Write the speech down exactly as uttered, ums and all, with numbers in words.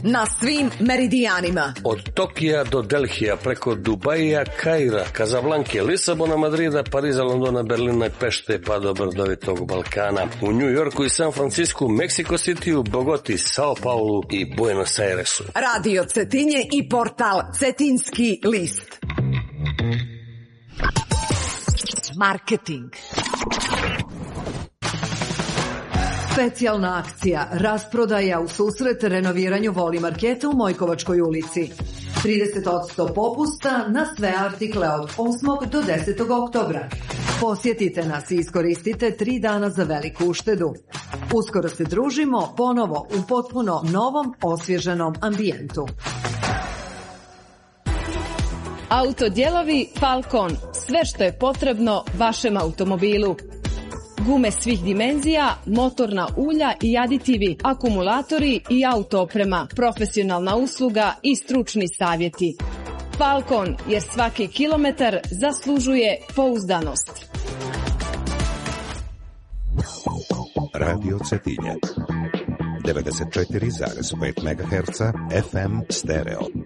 Na svim meridijanima. Od Tokija do Delhija, preko Dubaija, Kaira, Kazablanke, Lisabona, Madrida, Pariza, Londona, Berlina, Pešte, pa do brdovitog Balkana. U New Yorku i San Francisku, Mexico Cityu, Bogoti, Sao Paulu i Buenos Airesu. Radio Cetinje i portal Cetinski list. Marketing. Specijalna akcija, rasprodaja u susret renoviranju Voli marketa u Mojkovačkoj ulici. trideset posto popusta na sve artikle od osmog do desetog oktobra. Posjetite nas i iskoristite tri dana za veliku uštedu. Uskoro se družimo ponovo u potpuno novom, osvježenom ambijentu. Autodijelovi Falcon. Sve što je potrebno vašem automobilu. Gume svih dimenzija, motorna ulja i aditivi, akumulatori i auto oprema, profesionalna usluga i stručni savjeti. Falcon, jer svaki kilometar zaslužuje pouzdanost. Radio Cetinje devedeset četiri zarez pet megaherca F M stereo.